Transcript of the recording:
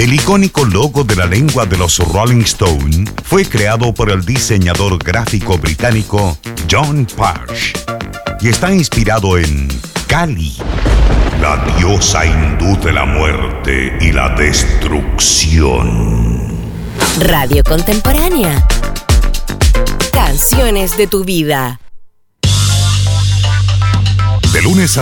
El icónico logo de la lengua de los Rolling Stones fue creado por el diseñador gráfico británico John Parsh y está inspirado en Kali, la diosa hindú de la muerte y la destrucción. Radio Contemporánea. Canciones de tu vida. De lunes a